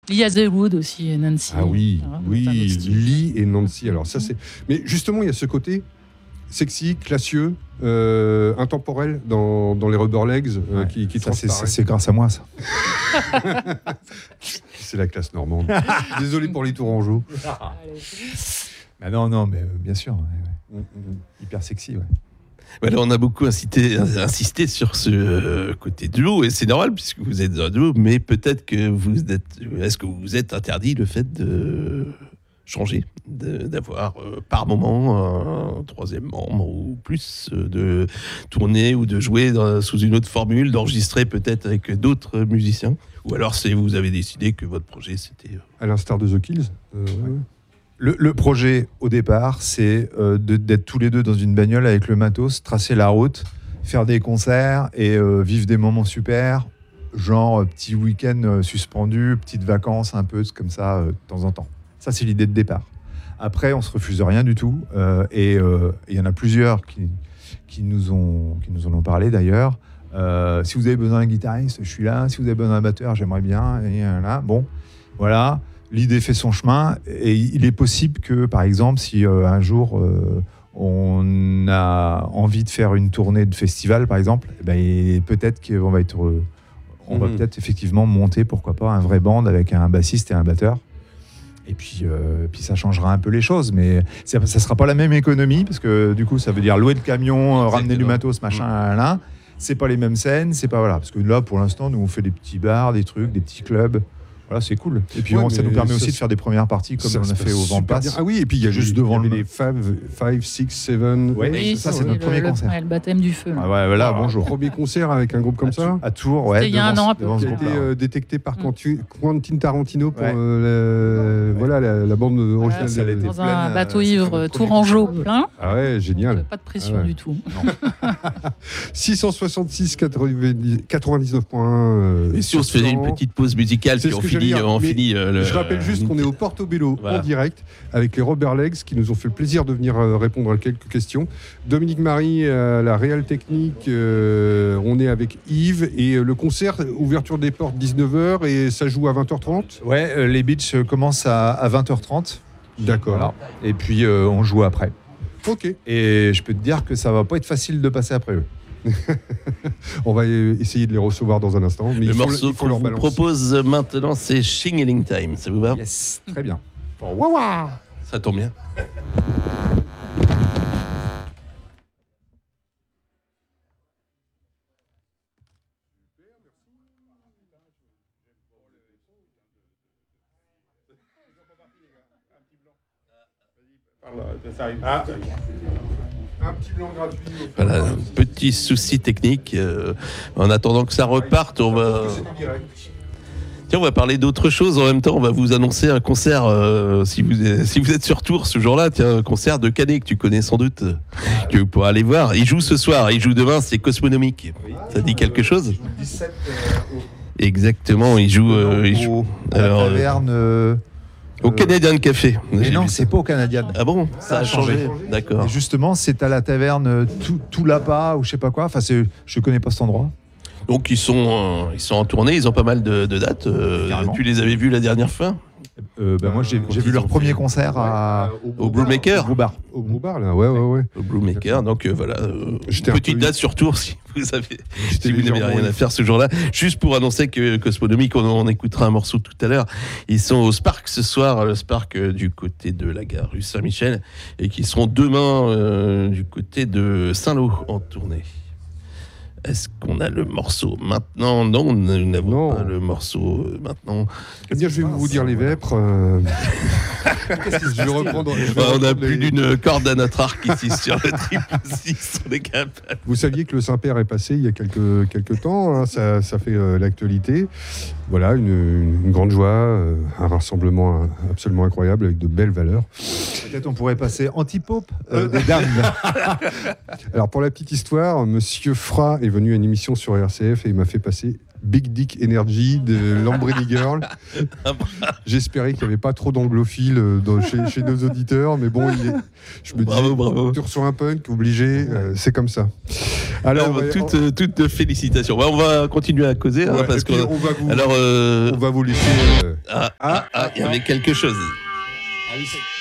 Il y a The Wood aussi, et Nancy. Ah oui, Voilà, oui, c'est un autre style. Lee et Nancy. Alors ça c'est. Mais justement, il y a ce côté sexy, classieux, intemporel dans les Rubber Legs qui ça, transparaît. c'est grâce à moi, ça. C'est la classe normande. Désolé pour les Tourangeaux. Ah non, mais bien sûr. Ouais. Hyper sexy, ouais. Voilà, on a beaucoup insisté sur ce côté duo, et c'est normal puisque vous êtes un duo, mais peut-être que est-ce que vous êtes interdit le fait de changer, d'avoir par moment un troisième membre ou plus, de tourner ou de jouer sous une autre formule, d'enregistrer peut-être avec d'autres musiciens, ou alors vous avez décidé que votre projet c'était... À l'instar de The Kills. Le projet, au départ, c'est d'être tous les deux dans une bagnole avec le matos, tracer la route, faire des concerts et vivre des moments super, genre petit week-end suspendu, petites vacances un peu comme ça, de temps en temps. Ça, c'est l'idée de départ. Après, on se refuse rien du tout. Et il y en a plusieurs qui nous en ont parlé d'ailleurs. Si vous avez besoin d'un guitariste, je suis là. Si vous avez besoin d'un batteur, j'aimerais bien. Et là, bon, voilà. L'idée fait son chemin et il est possible que, par exemple, si un jour on a envie de faire une tournée de festival, par exemple, peut-être qu'on va on va peut-être effectivement monter, pourquoi pas, un vrai band avec un bassiste et un batteur. Et puis ça changera un peu les choses, mais ça ne sera pas la même économie parce que du coup, ça veut dire louer le camion, ramener du matos, machin, là. C'est pas les mêmes scènes, c'est pas voilà, parce que là, pour l'instant, nous on fait des petits bars, des trucs, des petits clubs. Voilà, c'est cool. Et puis ça nous permet aussi de faire des premières parties comme on a fait au Vampass. Ah oui, et puis il y a juste devant les 5, 6, 7. Oui, ça c'est notre premier concert. Le baptême du feu. Ah ouais, voilà, bonjour. Premier concert avec un groupe comme ça. À Tours, ouais. Il y a un an à peu près. Qui a été détecté par Quentin Tarantino pour la bande originale. Dans un bateau ivre tourangeau plein. Ah ouais, génial. Pas de pression du tout. 666 99.1. Et si on se faisait une petite pause musicale, puis on finit. Je rappelle juste qu'on est au Portobello en direct avec les Rubber Legs qui nous ont fait le plaisir de venir répondre à quelques questions. Dominique Marie, la Réal Technique, on est avec Yves et le concert, ouverture des portes 19h et ça joue à 20h30. Ouais, les beats commencent à 20h30. D'accord. Voilà. Et puis on joue après. Ok. Et je peux te dire que ça va pas être facile de passer après eux. On va essayer de les recevoir dans un instant. Mais le morceau qu'on vous propose maintenant, c'est Shingling Time. Ça vous va? Yes, très bien. Ça tombe bien. Un petit blanc gratuit. Voilà, un petit souci technique. En attendant que ça reparte, on va parler d'autre chose. En même temps, on va vous annoncer un concert. Si vous êtes sur Tours ce jour-là, un concert de Canet que tu connais sans doute, que vous pourrez aller voir. Il joue ce soir, il joue demain, c'est Cosmonomique. Ça dit quelque chose? Exactement, il joue à la taverne. Au Canadian Café. Mais non, c'est pas au Canadian. Ah bon? Ça a changé. D'accord. Et justement, c'est à la taverne tout là-bas ou je sais pas quoi. Enfin, je connais pas cet endroit. Donc ils sont en tournée, ils ont pas mal de dates. Tu les avais vus la dernière fois? Moi, j'ai vu leur premier concert au Brewmaker. Au Brewbar, là, ouais. Au Brewmaker, donc voilà. Petite date sur Tours si vous n'avez rien à faire ce jour-là. Juste pour annoncer que Cosmonomique, on écoutera un morceau tout à l'heure. Ils sont au Spark ce soir, le Spark du côté de la gare rue Saint-Michel, et qui seront demain du côté de Saint-Lô en tournée. Est-ce qu'on a le morceau maintenant? Non, nous n'avons pas le morceau maintenant. Eh bien, je vais vous dire les vêpres. Je vais reprendre. On n'a plus d'une corde à notre arc ici sur le 666. On est capable. Vous saviez que le Saint-Père est passé il y a quelques temps. Hein, ça fait l'actualité. Voilà, une grande joie, un rassemblement absolument incroyable avec de belles valeurs. Peut-être on pourrait passer anti-pope des dames. Alors, pour la petite histoire, Monsieur Fra est venu à une émission sur RCF et il m'a fait passer Big Dick Energy de Lamborghini Girl. J'espérais qu'il n'y avait pas trop d'anglophiles chez nos auditeurs, mais bon, je me dis, bravo. tu reçois un punk, obligé, c'est comme ça. Alors, toutes félicitations. On va continuer à causer, parce que on va vous laisser. il y avait quelque chose. Ah oui,